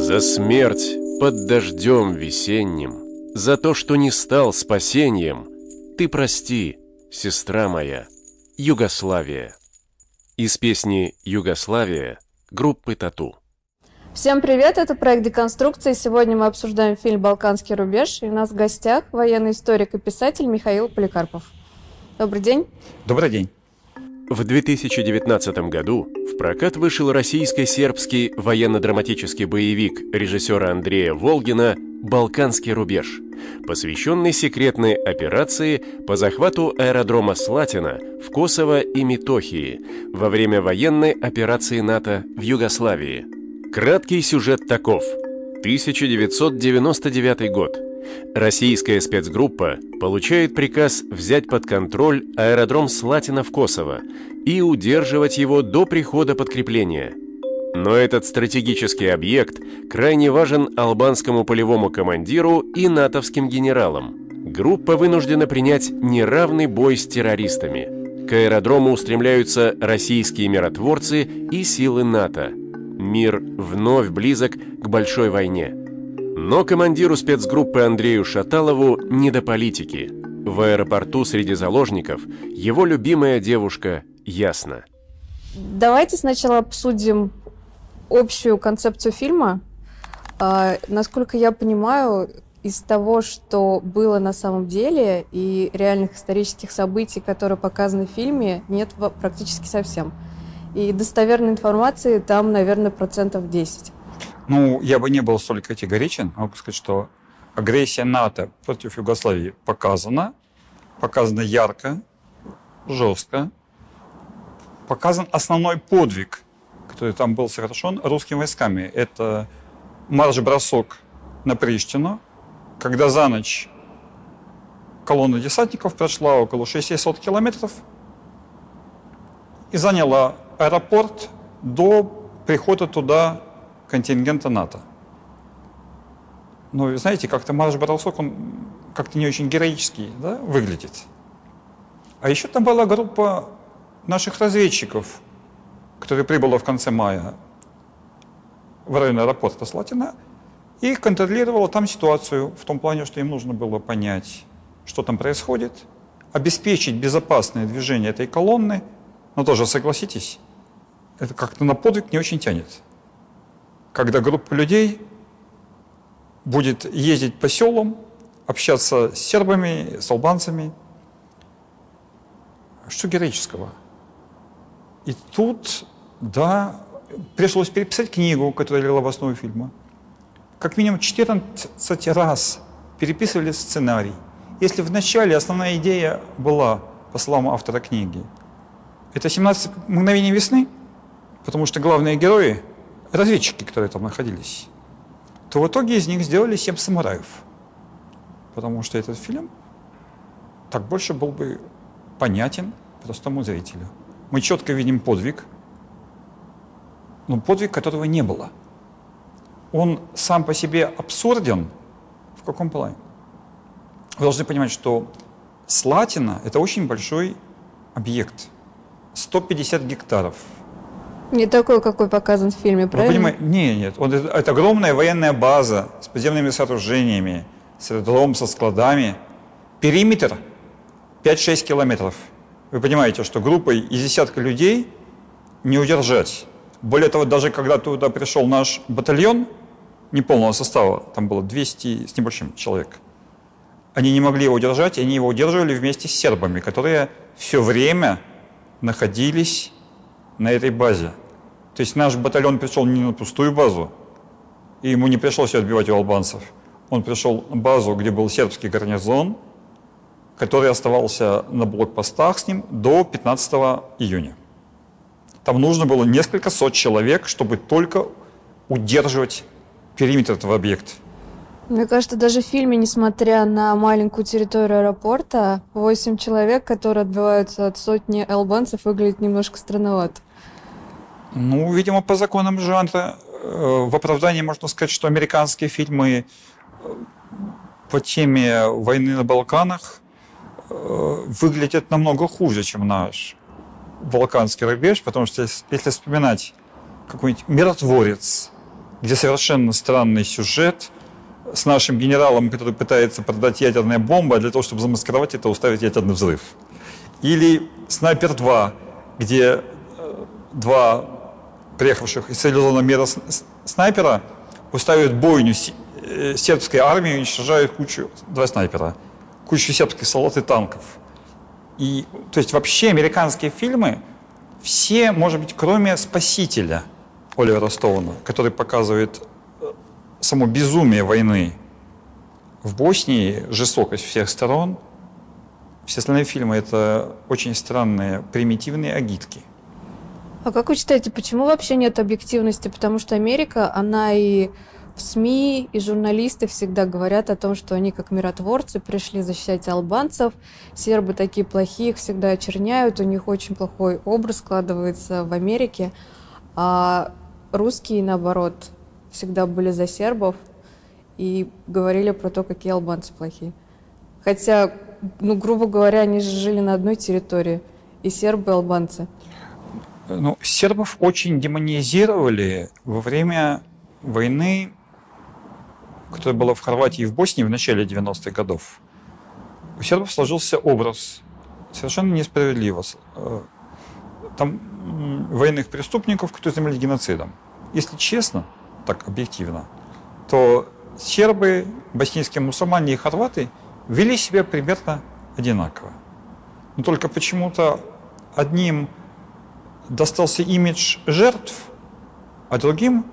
За смерть под дождем весенним, за то, что не стал спасением, ты прости, сестра моя, Югославия. Из песни «Югославия» группы «Тату». Всем привет, это проект «Деконструкция». Сегодня мы обсуждаем фильм «Балканский рубеж». И у нас в гостях военный историк и писатель Михаил Поликарпов. Добрый день. Добрый день. В 2019 году в прокат вышел российско-сербский военно-драматический боевик режиссера Андрея Волгина «Балканский рубеж», посвященный секретной операции по захвату аэродрома Слатина в Косово и Метохии во время военной операции НАТО в Югославии. Краткий сюжет таков. 1999 год. Российская спецгруппа получает приказ взять под контроль аэродром Слатина в Косово и удерживать его до прихода подкрепления. Но этот стратегический объект крайне важен албанскому полевому командиру и натовским генералам. Группа вынуждена принять неравный бой с террористами. К аэродрому устремляются российские миротворцы и силы НАТО. Мир вновь близок к большой войне. Но командиру спецгруппы Андрею Шаталову не до политики. В аэропорту среди заложников его любимая девушка Ясна. Давайте сначала обсудим общую концепцию фильма. Насколько я понимаю, из того, что было на самом деле, и реальных исторических событий, которые показаны в фильме, нет практически совсем. И достоверной информации там, наверное, 10%. Ну, я бы не был столь категоричен. Могу сказать, что агрессия НАТО против Югославии показана ярко, жестко. Показан основной подвиг, который там был совершен русскими войсками. Это марш-бросок на Приштину, когда за ночь колонна десантников прошла около 600 километров и заняла аэропорт до прихода туда контингента НАТО. Но, знаете, как-то марш-бросок, он как-то не очень героический, да, выглядит. А еще там была группа наших разведчиков, которая прибыла в конце мая в район аэропорта Слатина и контролировала там ситуацию в том плане, что им нужно было понять, что там происходит, обеспечить безопасное движение этой колонны, но тоже, согласитесь, это как-то на подвиг не очень тянет. Когда группа людей будет ездить по селам, общаться с сербами, с албанцами. Что героического? И тут, да, пришлось переписать книгу, которая легла в основу фильма. Как минимум 14 раз переписывали сценарий. Если в начале основная идея была, по словам автора книги, это 17 мгновений весны, потому что главные герои — разведчики, которые там находились, то в итоге из них сделали 7 самураев. Потому что этот фильм так больше был бы понятен простому зрителю. Мы четко видим подвиг, но подвиг, которого не было. Он сам по себе абсурден. В каком плане? Вы должны понимать, что Слатина — это очень большой объект. 150 гектаров. Не такой, какой показан в фильме, правильно? Нет. Это огромная военная база с подземными сооружениями, с аэродромом, со складами. Периметр 5-6 километров. Вы понимаете, что группой из десятка людей не удержать. Более того, даже когда туда пришел наш батальон неполного состава, там было 200 с небольшим человек, они не могли его удержать, и они его удерживали вместе с сербами, которые все время находились на этой базе. То есть наш батальон пришел не на пустую базу, и ему не пришлось отбивать у албанцев. Он пришел на базу, где был сербский гарнизон, который оставался на блокпостах с ним до 15 июня. Там нужно было несколько сот человек, чтобы только удерживать периметр этого объекта. Мне кажется, даже в фильме, несмотря на маленькую территорию аэропорта, 8 человек, которые отбиваются от сотни албанцев, выглядит немножко странновато. Ну, видимо, по законам жанра, в оправдании можно сказать, что американские фильмы по теме войны на Балканах выглядят намного хуже, чем наш «Балканский рубеж», потому что если вспоминать какой-нибудь «Миротворец», где совершенно странный сюжет с нашим генералом, который пытается продать ядерные бомбы, а для того, чтобы замаскировать это, устроить ядерный взрыв. Или «Снайпер 2», где два приехавших из цивилизованного мира снайпера устраивают бойню сербской армии, уничтожают два снайпера, кучу сербских солдат и танков. И, то есть вообще американские фильмы, все, может быть, кроме «Спасителя» Оливера Стоуна, который показывает само безумие войны в Боснии, жестокость всех сторон, все остальные фильмы — это очень странные, примитивные агитки. А как вы считаете, почему вообще нет объективности? Потому что Америка, она и в СМИ, и журналисты всегда говорят о том, что они как миротворцы пришли защищать албанцев, сербы такие плохие, их всегда очерняют, у них очень плохой образ складывается в Америке, а русские, наоборот, всегда были за сербов и говорили про то, какие албанцы плохие. Хотя, ну, грубо говоря, они же жили на одной территории, и сербы, и албанцы. Ну, сербов очень демонизировали во время войны, которая была в Хорватии и в Боснии в начале 90-х годов. У сербов сложился образ совершенно несправедливо. Там военных преступников, которые занимались геноцидом. Если честно, так объективно, то сербы, боснийские мусульмане и хорваты вели себя примерно одинаково. Но только почему-то одним достался имидж жертв, а другим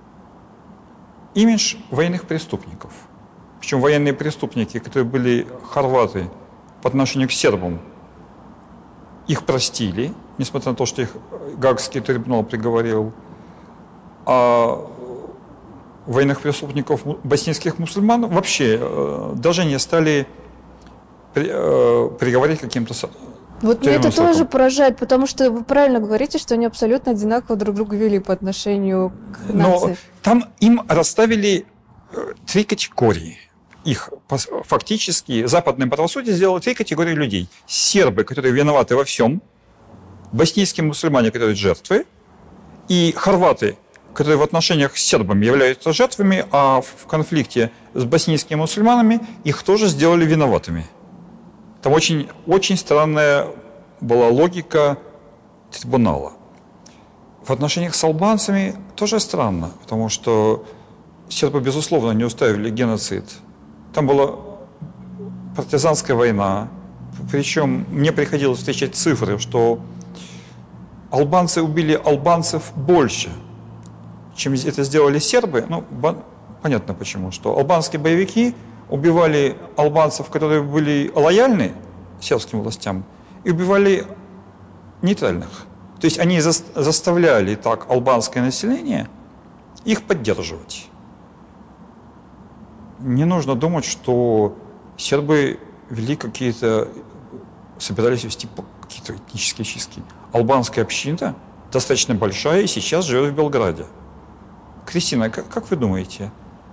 имидж военных преступников. Причем военные преступники, которые были хорваты по отношению к сербам, их простили, несмотря на то, что их Гаагский трибунал приговорил, а военных преступников боснийских мусульман вообще даже не стали приговорить каким-то Вот меня это тоже поражает, потому что вы правильно говорите, что они абсолютно одинаково друг друга вели по отношению к нации. Но там им расставили 3 категории. Их фактически западное правосудие сделало 3 категории людей. Сербы, которые виноваты во всем, боснийские мусульмане, которые жертвы, и хорваты, которые в отношениях с сербами являются жертвами, а в конфликте с боснийскими мусульманами их тоже сделали виноватыми. Там очень, очень странная была логика трибунала. В отношениях с албанцами тоже странно, потому что сербы, безусловно, не устраивали геноцид. Там была партизанская война, причем мне приходилось встречать цифры, что албанцы убили албанцев больше, чем это сделали сербы. Ну, понятно почему, что албанские боевики убивали албанцев, которые были лояльны сербским властям, и убивали нейтральных. То есть они заставляли так албанское население их поддерживать. Не нужно думать, что сербы вели собирались вести какие-то этнические чистки. Албанская община достаточно большая и сейчас живет в Белграде. Кристина, как вы думаете,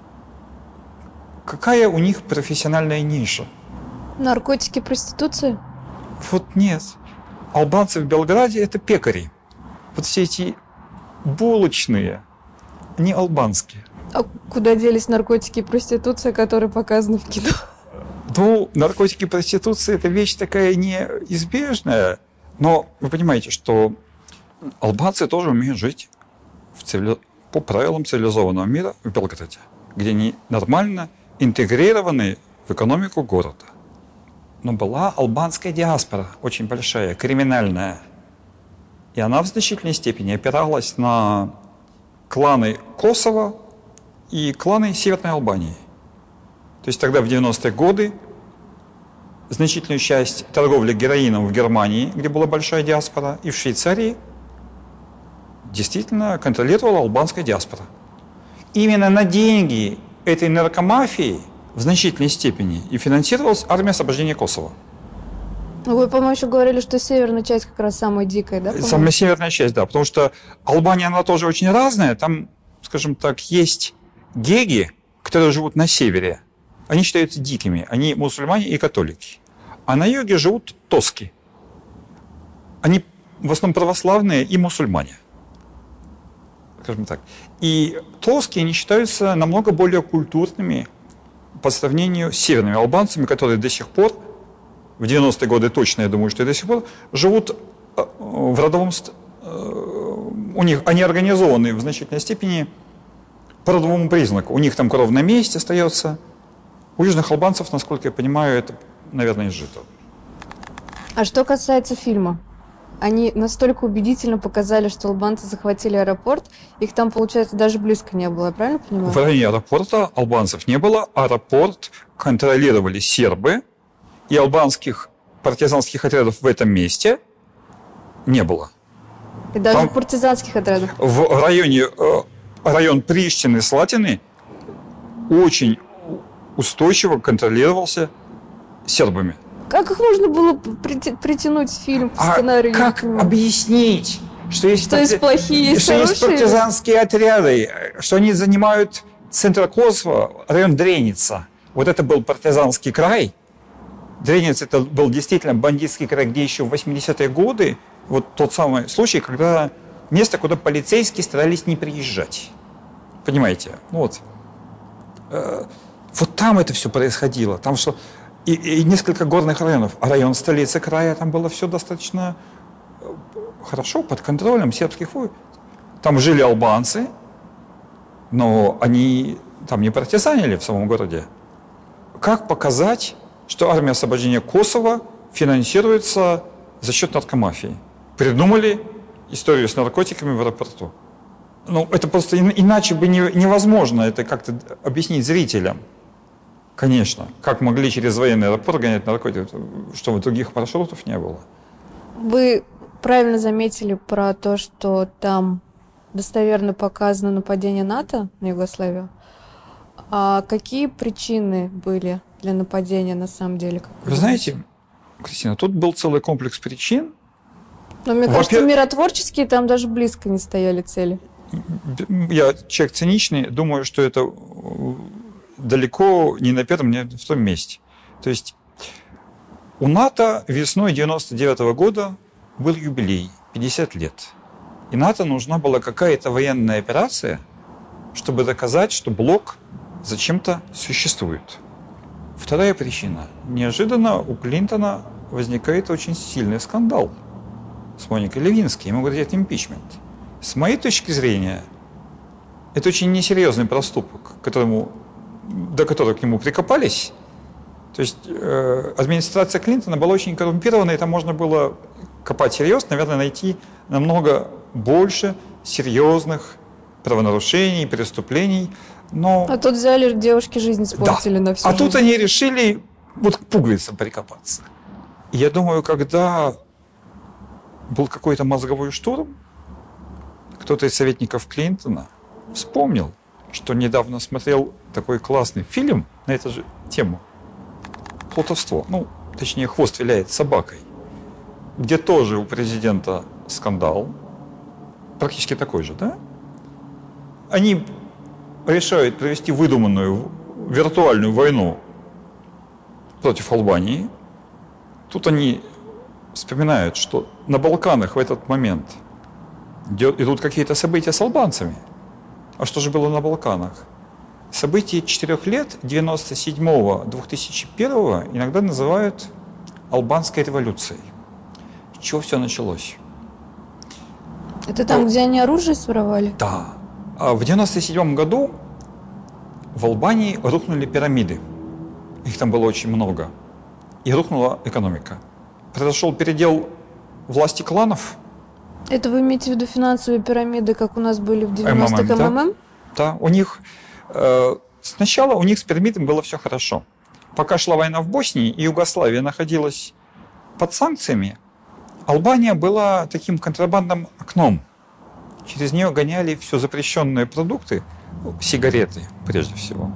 какая у них профессиональная ниша? Наркотики, проституция? Вот нет. Албанцы в Белграде – это пекари. Вот все эти булочные, они албанские. А куда делись наркотики и проституция, которые показаны в кино? Ну, наркотики и проституция – это вещь такая неизбежная. Но вы понимаете, что албанцы тоже умеют жить по правилам цивилизованного мира в Белграде, где они нормально интегрированы в экономику города. Но была албанская диаспора, очень большая, криминальная. И она в значительной степени опиралась на кланы Косово и кланы Северной Албании. То есть тогда, в 90-е годы, значительную часть торговли героином в Германии, где была большая диаспора, и в Швейцарии действительно контролировала албанская диаспора. Именно на деньги этой наркомафии в значительной степени и финансировалась армия освобождения Косово. Ну, вы, по-моему, еще говорили, что северная часть как раз самая дикая, да? по-моему? Самая северная часть, да, потому что Албания, она тоже очень разная. Там, скажем так, есть геги, которые живут на севере. Они считаются дикими, они мусульмане и католики. А на юге живут тоски. Они в основном православные и мусульмане. скажем так. И толские, они считаются намного более культурными по сравнению с северными албанцами, которые до сих пор, в 90-е годы точно, я думаю, что и до сих пор, живут в родовом... У них, они организованы в значительной степени по родовому признаку. У них там кровная месть остается. У южных албанцев, насколько я понимаю, это, наверное, изжито. А что касается фильма? Они настолько убедительно показали, что албанцы захватили аэропорт, их там, получается, даже близко не было, я правильно понимаю? В районе аэропорта албанцев не было. Аэропорт контролировали сербы, и албанских партизанских отрядов в этом месте не было. И даже Там- партизанских отрядов. В районе, район Приштины, Слатины очень устойчиво контролировался сербами. Как их можно было притянуть в фильм по сценарию? я не как понимаю. объяснить, что есть, Что есть плохие, есть что есть хорошие? партизанские отряды, что они занимают центр Косово, район Дреница. Вот это был партизанский край. Дренец это был действительно бандитский край, где еще в 80-е годы, вот тот самый случай, когда место, куда полицейские старались не приезжать. Понимаете? Вот. Вот там это все происходило. Там что... И несколько горных районов. А район столицы края, там было все достаточно хорошо, под контролем сербских войск. Там жили албанцы, но они там не партизанили в самом городе. Как показать, что армия освобождения Косово финансируется за счет наркомафии? Придумали историю с наркотиками в аэропорту. Ну, это просто иначе бы невозможно это как-то объяснить зрителям. Конечно. Как могли через военный аэропорт гонять наркотики, что других маршрутов не было? Вы правильно заметили про то, что там достоверно показано нападение НАТО на Югославию. А какие причины были для нападения на самом деле? как Вы знаете, Кристина, тут был целый комплекс причин. Но мне кажется, миротворческие там даже близко не стояли цели. Я человек циничный, думаю, что это далеко не на первом, не в том месте. То есть у НАТО весной 99 года был юбилей, 50 лет. И НАТО нужна была какая-то военная операция, чтобы доказать, что блок зачем-то существует. Вторая причина. Неожиданно у Клинтона возникает очень сильный скандал с Моникой Левинской. Ему грозит импичмент. С моей точки зрения, это очень несерьезный проступок, до которого к нему прикопались. То есть администрация Клинтона была очень коррумпирована, и там можно было копать серьезно, наверное, найти намного больше серьезных правонарушений, преступлений. Но... А тут взяли девушки жизнь испортили на всю А жизнь. тут они решили вот к пуговицам прикопаться. И я думаю, когда был какой-то мозговой штурм, кто-то из советников Клинтона вспомнил, что недавно смотрел такой классный фильм на эту же тему. Плутовство. Ну, точнее, хвост виляет собакой. Где тоже у президента скандал. Практически такой же, да? Они решают провести выдуманную виртуальную войну против Албании. Тут они вспоминают, что на Балканах в этот момент идут какие-то события с албанцами. А что же было на Балканах? События 4 лет, 97-2001, иногда называют албанской революцией. С чего все началось? Это там, где они оружие своровали? Да. А в 97 году в Албании рухнули пирамиды. Их там было очень много. И рухнула экономика. Произошел передел власти кланов. Это вы имеете в виду финансовые пирамиды, как у нас были в 90-х да. МММ? Да, у них сначала у них с пирамидами было все хорошо. Пока шла война в Боснии и Югославия находилась под санкциями, Албания была таким контрабандным окном. Через нее гоняли все запрещенные продукты, сигареты прежде всего,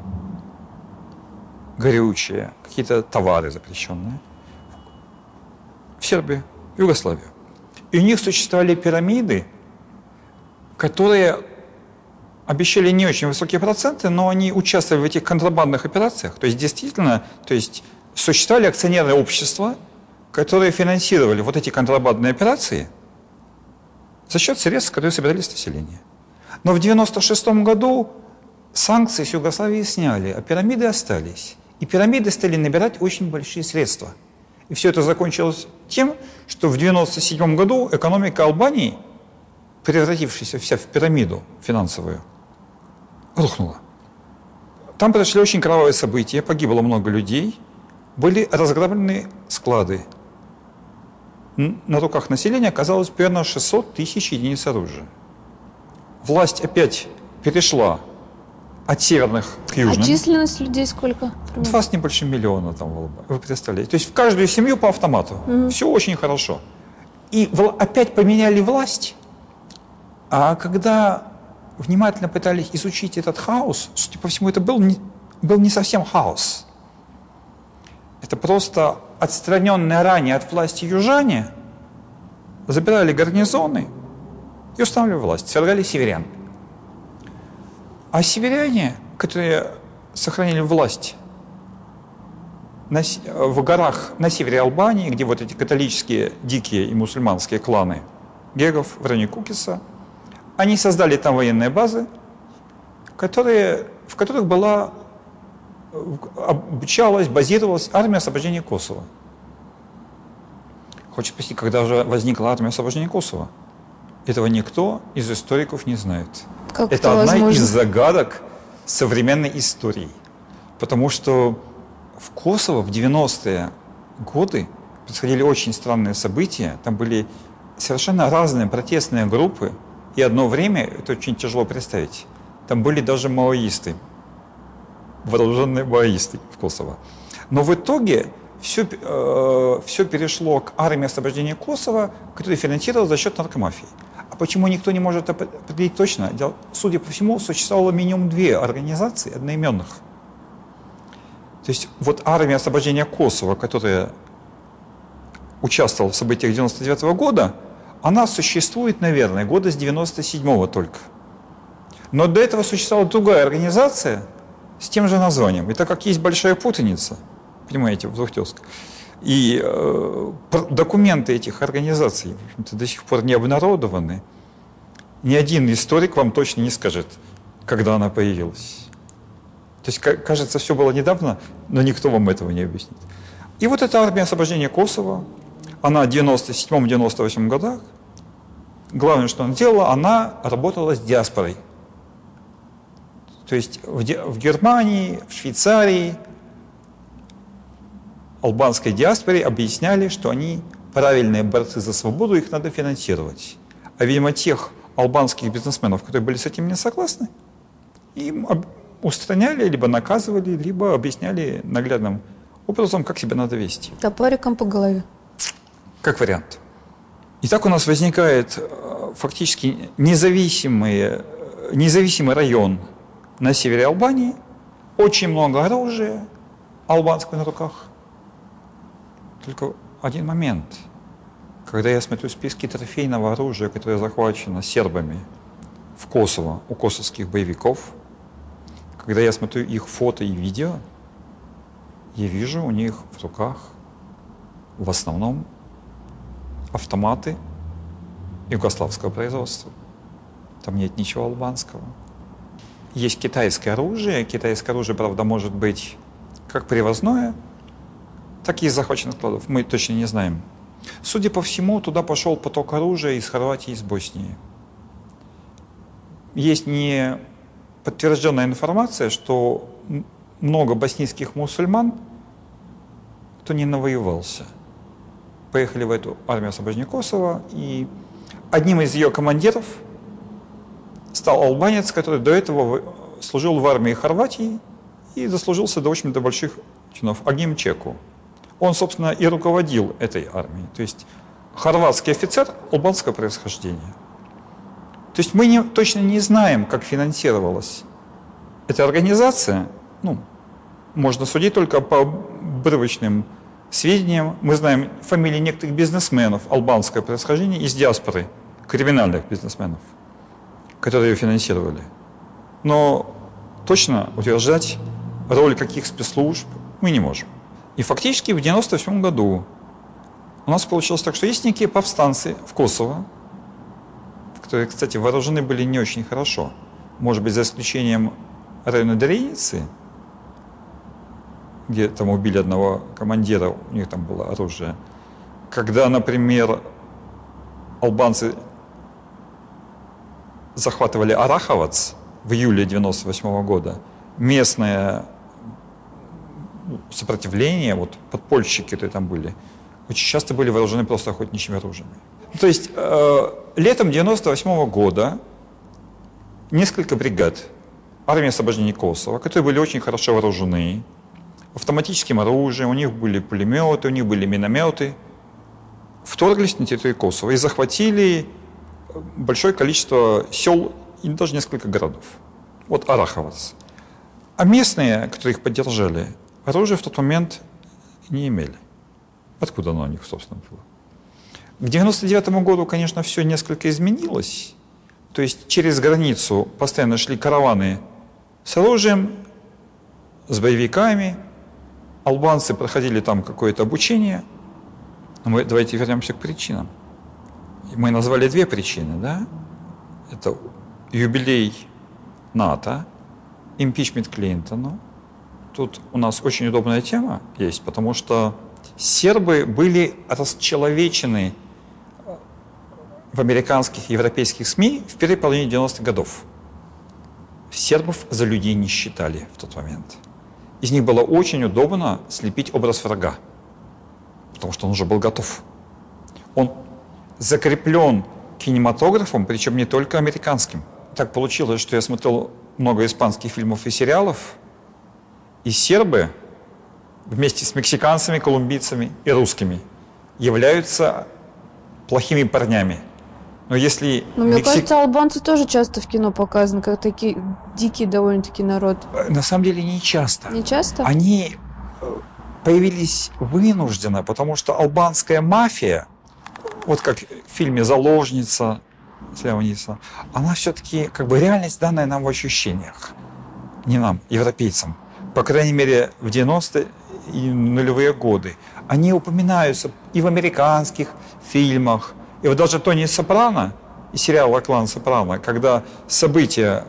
горючие, какие-то товары запрещенные в Сербию, в Югославию. И у них существовали пирамиды, которые обещали не очень высокие проценты, но они участвовали в этих контрабандных операциях. То есть действительно, существовали акционерные общества, которые финансировали вот эти контрабандные операции за счет средств, которые собирались с населения. Но в 1996 году санкции с Югославии сняли, а пирамиды остались. И пирамиды стали набирать очень большие средства. И все это закончилось тем, что в 1997 году экономика Албании, превратившаяся вся в пирамиду финансовую, рухнула. Там произошли очень кровавые события, погибло много людей, были разграблены склады. На руках населения оказалось примерно 600 тысяч единиц оружия. Власть опять перешла от северных к южным. А численность людей сколько? 2 с небольшим миллиона там в Албании. Вы представляете? То есть в каждую семью по автомату. Все очень хорошо. И опять поменяли власть. А когда внимательно пытались изучить этот хаос, судя по всему, это был не совсем хаос. Это просто отстраненные ранее от власти южане забирали гарнизоны и устанавливали власть, свергали северян. А северяне, которые сохранили власть в горах на севере Албании, где вот эти католические, дикие и мусульманские кланы Гегов, Враникукиса, они создали там военные базы, в которых обучалась, базировалась армия освобождения Косово. Хочется спросить, когда же возникла армия освобождения Косово? Этого никто из историков не знает. Как это одна возможно? из загадок современной истории. Потому что в Косово в 90-е годы происходили очень странные события. Там были совершенно разные протестные группы. И одно время, это очень тяжело представить, там были даже маоисты, вооруженные маоисты в Косово. Но в итоге все перешло к армии освобождения Косово, которая финансировалась за счет наркомафии. А почему никто не может определить точно? Судя по всему, существовало минимум 2 организации одноименных. То есть вот армия освобождения Косово, которая участвовала в событиях 1999 года, она существует, наверное, года с 97-го только. Но до этого существовала другая организация с тем же названием. И так как есть большая путаница, понимаете, в двух тезках, и документы этих организаций, в общем-то, до сих пор не обнародованы, ни один историк вам точно не скажет, когда она появилась. То есть, кажется, все было недавно, но никто вам этого не объяснит. И вот эта армия освобождения Косово, она в 97-98 годах, главное, что она делала, она работала с диаспорой. То есть в Германии, в Швейцарии, албанской диаспоре объясняли, что они правильные борцы за свободу, их надо финансировать. А, видимо, тех албанских бизнесменов, которые были с этим не согласны, им устраняли, либо наказывали, либо объясняли наглядным образом, как себя надо вести. Топориком по голове. Как вариант. Итак, у нас возникает фактически независимый район на севере Албании, очень много оружия албанского на руках. Только один момент. Когда я смотрю списки трофейного оружия, которое захвачено сербами в Косово у косовских боевиков, когда я смотрю их фото и видео, я вижу у них в руках в основном автоматы югославского производства. Там нет ничего албанского. Есть китайское оружие. Китайское оружие, правда, может быть как привозное, так и из захваченных складов. Мы точно не знаем. Судя по всему, туда пошел поток оружия из Хорватии и из Боснии. Есть неподтвержденная информация, что много боснийских мусульман, кто не навоевался, поехали в эту армию освобождения Косово, и одним из ее командиров стал албанец, который до этого служил в армии Хорватии и дослужился до, в общем-то, больших чинов, Агим Чеку. Он, собственно, и руководил этой армией. То есть хорватский офицер албанского происхождения. То есть мы точно не знаем, как финансировалась эта организация. Можно судить только по обрывочным сведениям. Мы знаем фамилии некоторых бизнесменов албанского происхождения из диаспоры, криминальных бизнесменов, которые ее финансировали. Но точно утверждать роль каких спецслужб мы не можем. И фактически в 1997 году у нас получилось так, что есть некие повстанцы в Косово, которые, кстати, вооружены были не очень хорошо. Может быть, за исключением района Дреницы, где там убили одного командира, у них там было оружие. Когда, например, албанцы захватывали Араховац в июле 1998 года, местное сопротивление, вот подпольщики, которые там были, очень часто были вооружены просто охотничьими оружиями. То есть летом 1998 года несколько бригад армии освобождения Косово, которые были очень хорошо вооружены автоматическим оружием, у них были пулеметы, у них были минометы, вторглись на территорию Косово и захватили большое количество сел и даже несколько городов. Вот Араховац. А местные, которые их поддержали, оружия в тот момент не имели. Откуда оно у них, собственно, было? К 1999 году, конечно, все несколько изменилось. То есть через границу постоянно шли караваны с оружием, с боевиками. Албанцы проходили там какое-то обучение. Но давайте вернемся к причинам. Мы назвали две причины, да? Это юбилей НАТО, импичмент Клинтону. Тут у нас очень удобная тема есть, потому что сербы были расчеловечены в американских и европейских СМИ в первой половине 90-х годов. Сербов за людей не считали в тот момент. Из них было очень удобно слепить образ врага, потому что он уже был готов. Он закреплен кинематографом, причем не только американским. Так получилось, что я смотрел много испанских фильмов и сериалов, и сербы вместе с мексиканцами, колумбийцами и русскими являются плохими парнями. Но если Мне кажется, албанцы тоже часто в кино показаны, как такие дикий довольно-таки народ. На самом деле не часто. Не часто? Они появились вынужденно, потому что албанская мафия, вот как в фильме «Заложница», она все-таки как бы реальность, данная нам в ощущениях. Не нам, европейцам. По крайней мере, в 90-е и нулевые годы. Они упоминаются и в американских фильмах. И вот даже Тони Сопрано, и сериал «Клан Сопрано», когда события,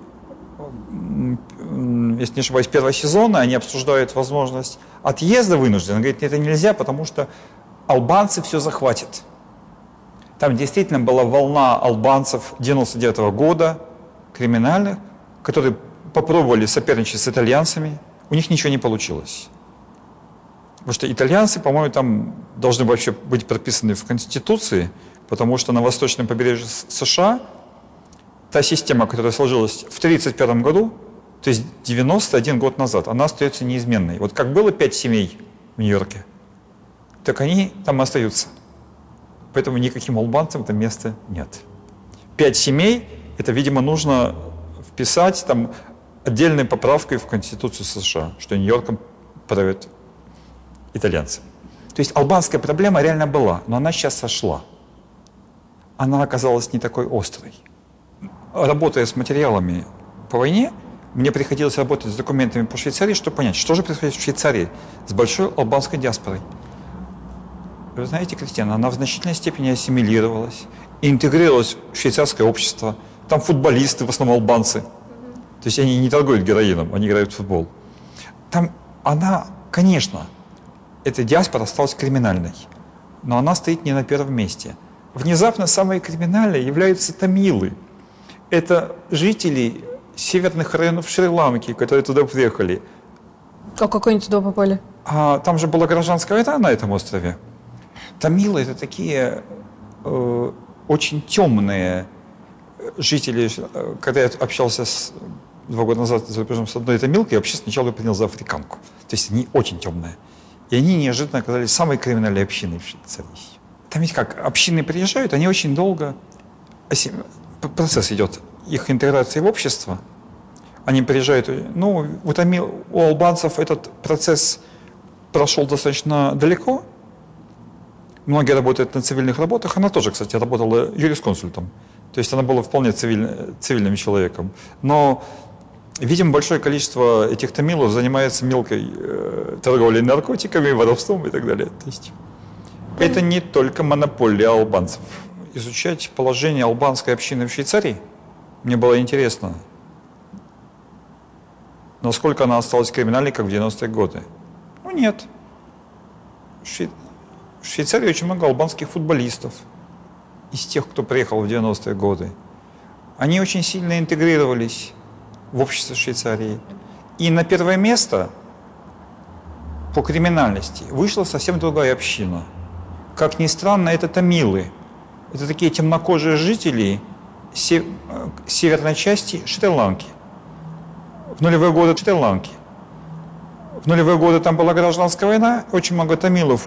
если не ошибаюсь, первого сезона, они обсуждают возможность отъезда вынужденно. Говорит, это нельзя, потому что албанцы все захватят. Там действительно была волна албанцев 99-го года, криминальных, которые попробовали соперничать с итальянцами. У них ничего не получилось. Потому что итальянцы, по-моему, там должны вообще быть прописаны в Конституции, потому что на восточном побережье США та система, которая сложилась в 1931 году, то есть 91 год назад, она остается неизменной. Вот как было 5 семей в Нью-Йорке, так они там остаются. Поэтому никаким албанцам там места нет. 5 семей, это, видимо, нужно вписать там отдельной поправкой в Конституцию США, что Нью-Йорком правят итальянцы. То есть албанская проблема реально была, но она сейчас сошла. Она оказалась не такой острой. Работая с материалами по войне, мне приходилось работать с документами по Швейцарии, чтобы понять, что же происходит в Швейцарии с большой албанской диаспорой. Вы знаете, Кристина, она в значительной степени ассимилировалась, интегрировалась в швейцарское общество. Там футболисты, в основном албанцы. То есть они не торгуют героином, они играют в футбол. Там она, конечно, эта диаспора осталась криминальной, но она стоит не на первом месте. Внезапно самые криминальные являются тамилы. Это жители северных районов Шри-Ланки, которые туда приехали. А как они туда попали? А там же была гражданская война на этом острове. Тамилы — это такие очень темные жители. Когда я общался 2 года назад за рубежом с одной тамилкой, я вообще сначала ее принял за африканку. То есть они очень темные. И они неожиданно оказались самой криминальной общиной в Швейцарии. Там ведь как, общины приезжают, они очень долго... Процесс идет их интеграции в общество. Они приезжают... Ну, у албанцев этот процесс прошел достаточно далеко. Многие работают на цивильных работах. Она тоже, кстати, работала юрисконсультом. То есть она была вполне цивильным человеком. Но, видимо, большое количество этих тамилов занимается мелкой торговлей наркотиками, воровством и так далее. То есть это не только монополия албанцев. изучать положение албанской общины в Швейцарии. Мне было интересно, насколько она осталась криминальной, как в 90-е годы. Ну нет. В Швейцарии очень много албанских футболистов из тех, кто приехал в 90-е годы. Они очень сильно интегрировались в общество Швейцарии. И на первое место по криминальности вышла совсем другая община. Как ни странно, это тамилы. Это такие темнокожие жители северной части Шри-Ланки. В нулевые годы Шри-Ланки. В нулевые годы там была гражданская война, очень много тамилов